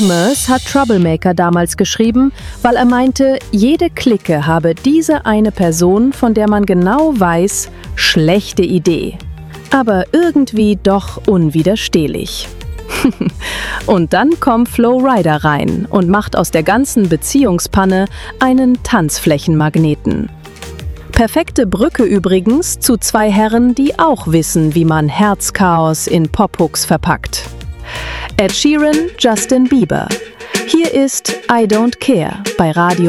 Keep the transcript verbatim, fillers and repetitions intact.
Merce hat Troublemaker damals geschrieben, weil er meinte, jede Clique habe diese eine Person, von der man genau weiß, schlechte Idee. Aber irgendwie doch unwiderstehlich. Und dann kommt Flo Rida rein und macht aus der ganzen Beziehungspanne einen Tanzflächenmagneten. Perfekte Brücke übrigens zu zwei Herren, die auch wissen, wie man Herzchaos in Pophooks verpackt. Ed Sheeran, Justin Bieber. Hier ist I Don't Care bei Radio